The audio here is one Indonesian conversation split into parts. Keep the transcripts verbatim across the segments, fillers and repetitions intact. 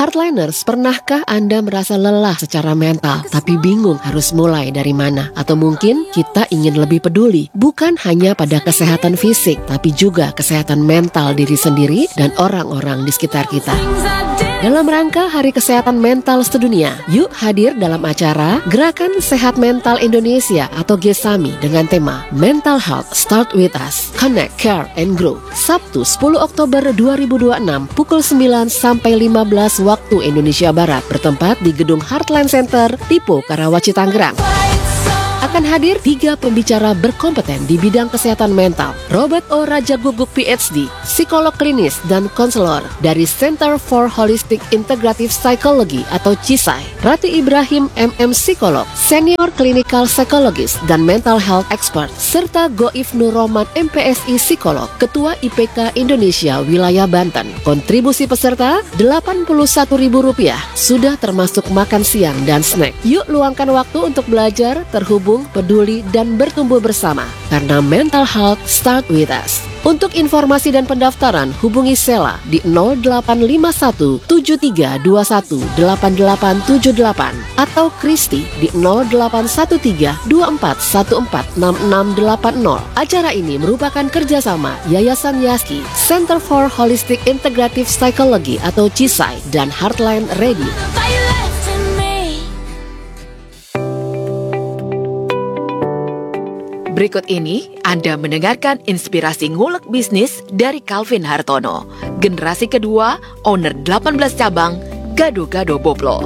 Heartliners, pernahkah Anda merasa lelah secara mental, tapi bingung harus mulai dari mana? Atau mungkin kita ingin lebih peduli, bukan hanya pada kesehatan fisik, tapi juga kesehatan mental diri sendiri dan orang-orang di sekitar kita. Dalam rangka Hari Kesehatan Mental Sedunia, yuk hadir dalam acara Gerakan Sehat Mental Indonesia atau GESAMI dengan tema Mental Health Start With Us, Connect, Care, and Grow. Sabtu sepuluh Oktober dua ribu dua puluh enam pukul sembilan sampai lima belas waktu Indonesia Barat, bertempat di Gedung Heartland Center, Tipo, Karawaci, Tangerang. Akan hadir tiga pembicara berkompeten di bidang kesehatan mental. Robert O. Raja Guguk P H D, psikolog klinis dan konselor dari Center for Holistic Integrative Psychology atau C I S I. Ratu Ibrahim M M Psikolog, senior clinical psychologist dan mental health expert, serta Goif Nur Roman M P S I Psikolog, Ketua I P K Indonesia Wilayah Banten. Kontribusi peserta delapan puluh satu ribu rupiah, sudah termasuk makan siang dan snack. Yuk luangkan waktu untuk belajar, terhubung, peduli, dan bertumbuh bersama, karena mental health start with us. Untuk informasi dan pendaftaran, hubungi Sela di nol delapan lima satu tujuh tiga dua satu delapan delapan tujuh delapan atau Kristi di nol delapan satu tiga dua empat satu empat enam enam delapan nol. Acara ini merupakan kerjasama Yayasan Yaski, Center for Holistic Integrative Psychology atau C I S I, dan Heartland Radio. Berikut ini Anda mendengarkan inspirasi ngulek bisnis dari Calvin Hartono, generasi kedua, owner delapan belas cabang, Gado-Gado Boplo.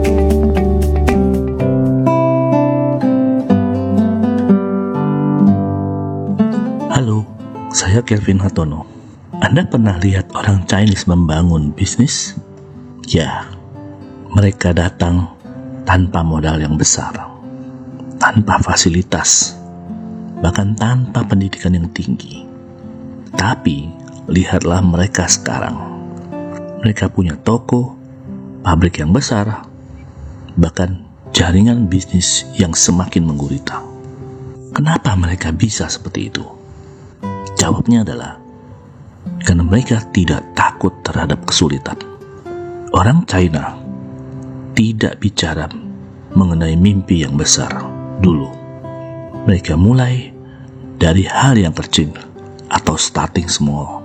Halo, saya Calvin Hartono. Anda pernah lihat orang Chinese membangun bisnis? Ya, mereka datang tanpa modal yang besar, tanpa fasilitas, bahkan tanpa pendidikan yang tinggi. Tapi, lihatlah mereka sekarang. Mereka punya toko, pabrik yang besar, bahkan jaringan bisnis yang semakin menggurita. Kenapa mereka bisa seperti itu? Jawabnya adalah, karena mereka tidak takut terhadap kesulitan. Orang China tidak bicara mengenai mimpi yang besar dulu. Mereka mulai dari hal yang kecil atau starting small.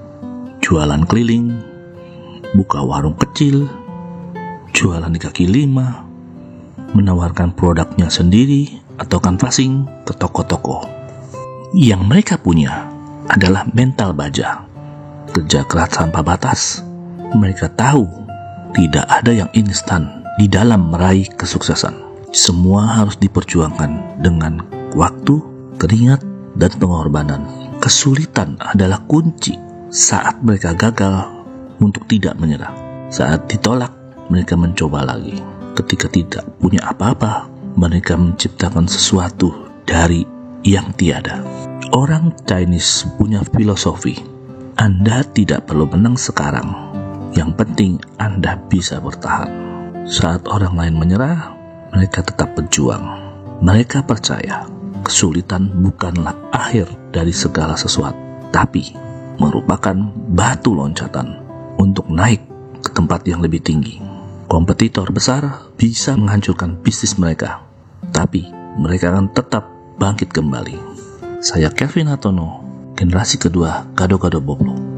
Jualan keliling, buka warung kecil, jualan di kaki lima, menawarkan produknya sendiri atau canvassing ke toko-toko. Yang mereka punya adalah mental baja, kerja keras tanpa batas. Mereka tahu tidak ada yang instan di dalam meraih kesuksesan. Semua harus diperjuangkan dengan waktu, keringat, dan pengorbanan. Kesulitan adalah kunci saat mereka gagal untuk tidak menyerah. Saat ditolak, mereka mencoba lagi. Ketika tidak punya apa-apa, mereka menciptakan sesuatu dari yang tiada. Orang Chinese punya filosofi, Anda tidak perlu menang sekarang, yang penting Anda bisa bertahan. Saat orang lain menyerah, mereka tetap berjuang. Mereka percaya kesulitan bukanlah akhir dari segala sesuatu, tapi merupakan batu loncatan untuk naik ke tempat yang lebih tinggi. Kompetitor besar bisa menghancurkan bisnis mereka, tapi mereka akan tetap bangkit kembali. Saya Calvin Hartono, generasi kedua Gado-Gado Boplo.